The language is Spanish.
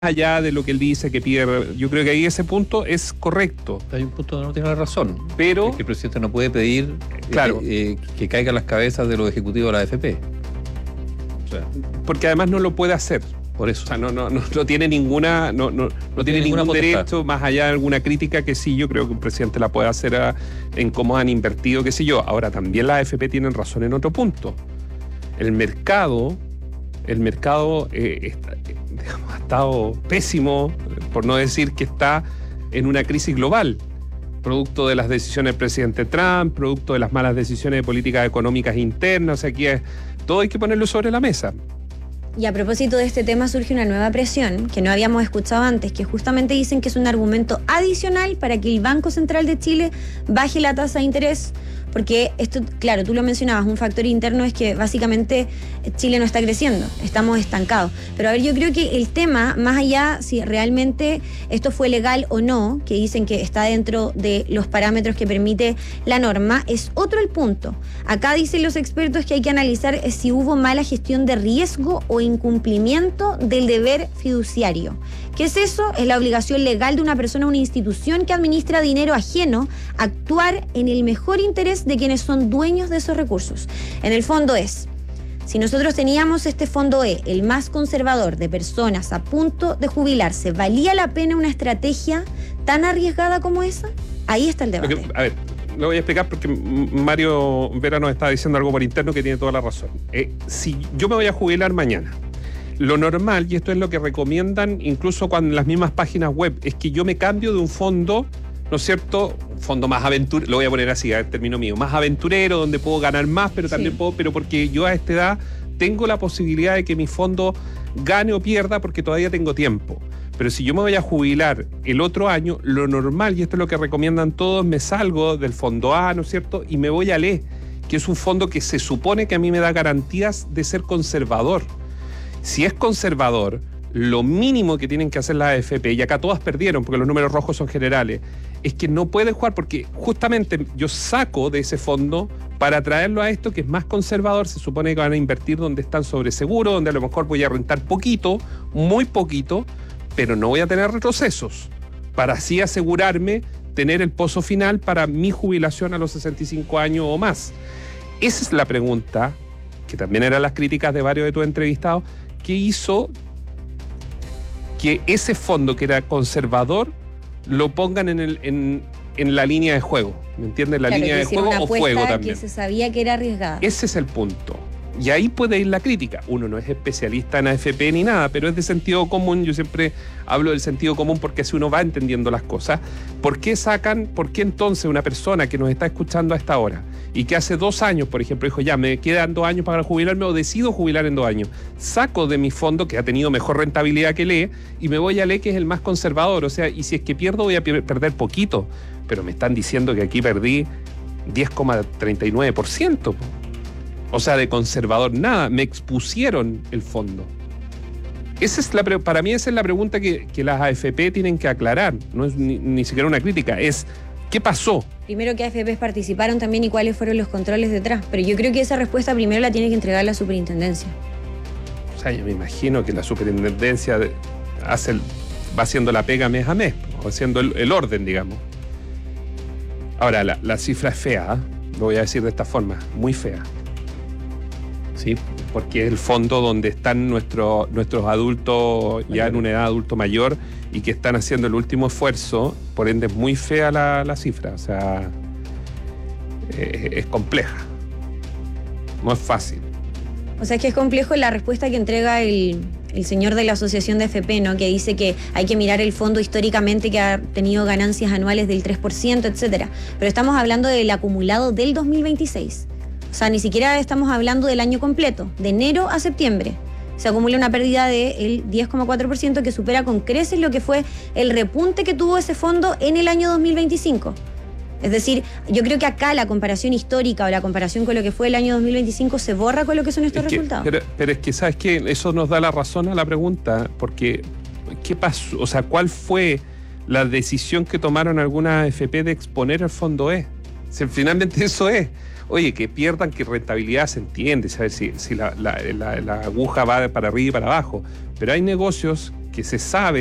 allá de lo que él dice que pide. Yo creo que ahí ese punto es correcto. Hay un punto donde no tiene razón. Pero es que el presidente no puede pedir claro, que caigan las cabezas de los ejecutivos de la AFP. O sea, porque además no lo puede hacer. Por eso. O sea, no tiene ninguna, no tiene ningún derecho, más allá de alguna crítica que sí, yo creo que un presidente la puede hacer en cómo han invertido, qué sé yo. Ahora, también las AFP tienen razón en otro punto. El mercado ha estado pésimo, por no decir que está en una crisis global, producto de las decisiones del presidente Trump, producto de las malas decisiones de políticas económicas internas. O sea, aquí todo hay que ponerlo sobre la mesa. Y a propósito de este tema surge una nueva presión que no habíamos escuchado antes, que justamente dicen que es un argumento adicional para que el Banco Central de Chile baje la tasa de interés, porque esto, claro, tú lo mencionabas, un factor interno es que básicamente Chile no está creciendo, estamos estancados. Pero a ver, yo creo que el tema, más allá si realmente esto fue legal o no, que dicen que está dentro de los parámetros que permite la norma, es otro el punto. Acá dicen los expertos que hay que analizar si hubo mala gestión de riesgo o incumplimiento del deber fiduciario. ¿Qué es eso? Es la obligación legal de una persona o una institución que administra dinero ajeno a actuar en el mejor interés de quienes son dueños de esos recursos. En el fondo es, si nosotros teníamos este fondo E, el más conservador de personas a punto de jubilarse, ¿valía la pena una estrategia tan arriesgada como esa? Ahí está el debate. A ver, lo voy a explicar porque Mario Vera nos está diciendo algo por interno que tiene toda la razón. Si yo me voy a jubilar mañana, lo normal, y esto es lo que recomiendan incluso cuando las mismas páginas web, es que yo me cambio de un fondo, ¿no es cierto? Un fondo más aventurero, lo voy a poner así, a término mío, más aventurero, donde puedo ganar más, pero también puedo, pero porque yo a esta edad tengo la posibilidad de que mi fondo gane o pierda porque todavía tengo tiempo. Pero si yo me voy a jubilar el otro año, lo normal, y esto es lo que recomiendan todos, me salgo del fondo A, ¿no es cierto? Y me voy al E, que es un fondo que se supone que a mí me da garantías de ser conservador. Si es conservador, lo mínimo que tienen que hacer las AFP, y acá todas perdieron porque los números rojos son generales, es que no pueden jugar porque justamente yo saco de ese fondo para traerlo a esto que es más conservador. Se supone que van a invertir donde están sobreseguros, donde a lo mejor voy a rentar poquito, muy poquito, pero no voy a tener retrocesos, para así asegurarme tener el pozo final para mi jubilación a los 65 años o más. Esa es la pregunta, que también eran las críticas de varios de tus entrevistados, que hizo que ese fondo que era conservador lo pongan en la línea de juego. ¿Me entiendes? La línea de juego o juego también. Que se sabía que era arriesgada. Ese es el punto. Y ahí puede ir la crítica. Uno no es especialista en AFP ni nada, pero es de sentido común. Yo siempre hablo del sentido común porque así uno va entendiendo las cosas. ¿Por qué entonces una persona que nos está escuchando a esta hora y que hace 2 años, por ejemplo, dijo, ya, me quedan 2 años para jubilarme o decido jubilar en 2 años, saco de mi fondo, que ha tenido mejor rentabilidad que el E, y me voy al E, que es el más conservador? O sea, y si es que pierdo, voy a perder poquito. Pero me están diciendo que aquí perdí 10,39%. O sea, de conservador nada, me expusieron el fondo. Para mí esa es la pregunta que las AFP tienen que aclarar. No es ni siquiera una crítica, es ¿qué pasó? Primero, ¿qué AFPs participaron también y cuáles fueron los controles detrás? Pero yo creo que esa respuesta primero la tiene que entregar la superintendencia. O sea, yo me imagino que la superintendencia va haciendo la pega mes a mes, o haciendo el orden, digamos. Ahora, la cifra es fea, lo voy a decir de esta forma, muy fea. Sí, porque es el fondo donde están nuestros adultos ya en una edad adulto mayor y que están haciendo el último esfuerzo. Por ende es muy fea la cifra, o sea, es compleja, no es fácil. O sea, es que es complejo la respuesta que entrega el señor de la Asociación de AFP, ¿no? Que dice que hay que mirar el fondo históricamente, que ha tenido ganancias anuales del 3%, etcétera. Pero estamos hablando del acumulado del 2026. O sea, ni siquiera estamos hablando del año completo, de enero a septiembre. Se acumula una pérdida del 10,4% que supera con creces lo que fue el repunte que tuvo ese fondo en el año 2025. Es decir, yo creo que acá la comparación histórica o la comparación con lo que fue el año 2025 se borra con lo que son estos resultados. Pero es que, ¿sabes qué? Eso nos da la razón a la pregunta, porque ¿qué pasó? O sea, ¿cuál fue la decisión que tomaron algunas AFP de exponer el fondo E? Si finalmente eso es. Oye, que pierdan, que rentabilidad se entiende, saber si la aguja va para arriba y para abajo. Pero hay negocios que se sabe